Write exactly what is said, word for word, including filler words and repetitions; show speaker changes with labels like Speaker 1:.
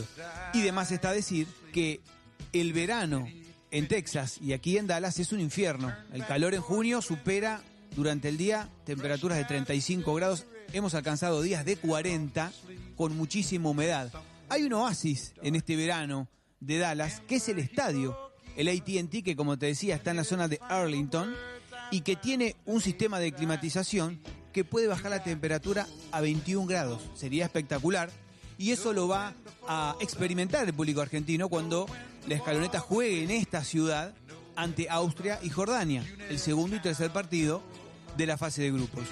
Speaker 1: Y demás está decir que el verano en Texas y aquí en Dallas es un infierno. El calor en junio supera durante el día temperaturas de treinta y cinco grados. Hemos alcanzado días de cuarenta con muchísima humedad. Hay un oasis en este verano de Dallas, que es el estadio, el A T and T, que como te decía está en la zona de Arlington y que tiene un sistema de climatización que puede bajar la temperatura a veintiún grados. Sería espectacular. Y eso lo va a experimentar el público argentino cuando la Escaloneta juegue en esta ciudad ante Austria y Jordania, el segundo y tercer partido de la fase de grupos.